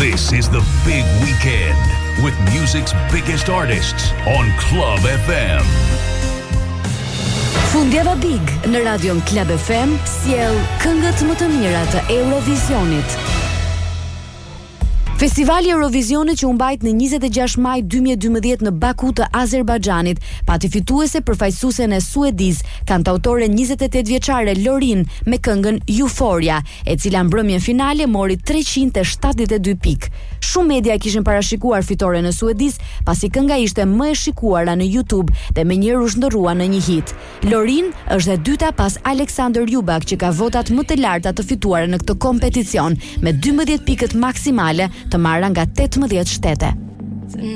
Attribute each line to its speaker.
Speaker 1: This is the big weekend with music's biggest artists on Club FM.
Speaker 2: Fundjava Big në radion Club FM sjell këngët më të mira të Eurovisionit. Festivali Eurovisionit që u mbajt në 26 maj 2012 në Baku të Azerbajxhanit pati fituese përfaqësuesen e Suediz, kantautore 28 vjeçare Lorin me këngën Euphoria, e cila mbrëmjen finale mori 372 pikë. Shumë media kishin parashikuar fitoren në Suediz, pasi kënga ishte më e shikuara në YouTube dhe menjëherë u shndërrua në një hit. Lorin është e dyta pas Alexander Jubak, që ka votat më të larta të fituara në këtë kompeticion me 12 pikët maksimale të marra nga 18 shtete.